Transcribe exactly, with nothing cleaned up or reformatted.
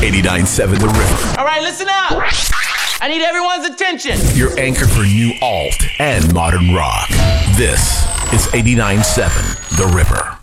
eighty-nine point seven The River. All right, listen up. I need everyone's attention. Your anchor for new alt and modern rock. This is eighty-nine point seven The River.